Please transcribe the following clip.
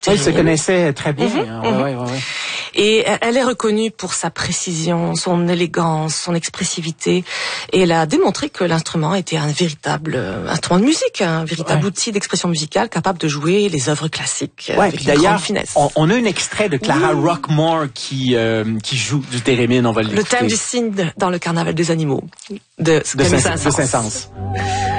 Elle se connaissait très bien. Ouais. Et elle est reconnue pour sa précision, son élégance, son expressivité. Et elle a démontré que l'instrument était un véritable instrument de musique, un véritable outil d'expression musicale capable de jouer les œuvres classiques avec une grande finesse. On a un extrait de Clara Rockmore qui joue du thérémine, on va l'écouter. Le thème du cygne dans le carnaval des animaux de Saint-Saëns.